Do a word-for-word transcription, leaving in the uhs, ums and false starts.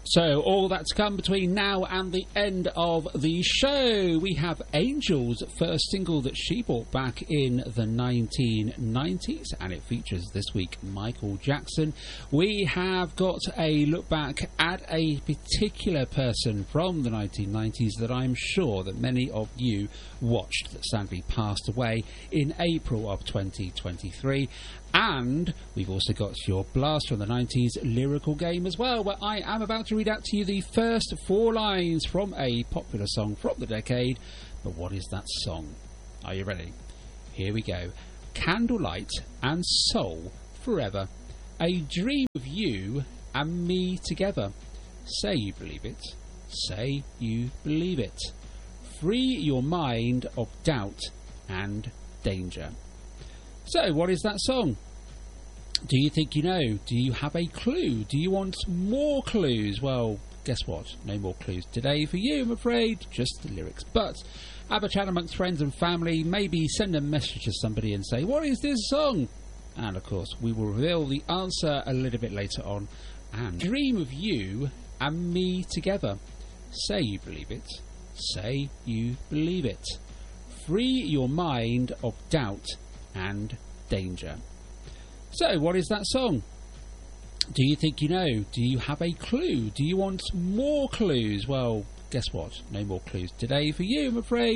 So, all that's come between now and the end of the show. We have Angel's first single that she brought back in the nineteen nineties, and it features this week Michael Jackson. We have got a look back at a particular person from the nineteen nineties that I'm sure that many of you watched, that sadly passed away in April of twenty twenty-three. And we've also got your Blast from the nineties lyrical game as well, where I am about to read out to you the first four lines from a popular song from the decade. But what is that song? Are you ready? Here we go. Candlelight and Soul Forever. A dream of you and me together. Say you believe it. Say you believe it. Free your mind of doubt and danger. So, what is that song? Do you think you know? Do you have a clue? Do you want more clues? Well, guess what? No more clues today for you, I'm afraid. Just the lyrics. But have a chat amongst friends and family. Maybe send a message to somebody and say, what is this song? And, of course, we will reveal the answer a little bit later on. And dream of you and me together. Say you believe it. Say you believe it. Free your mind of doubt and danger. So, what is that song? Do you think you know? Do you have a clue? Do you want more clues? Well, guess what? No more clues today for you, I'm afraid.